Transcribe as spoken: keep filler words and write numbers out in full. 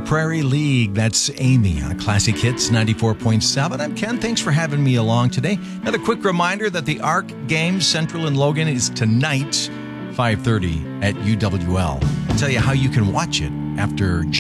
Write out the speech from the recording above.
Prairie League. That's Amy on Classic Hits ninety-four point seven. I'm Ken. Thanks for having me along today. Another quick reminder that the ARC Games Central and Logan is tonight, five thirty at U W L. I'll tell you how you can watch it after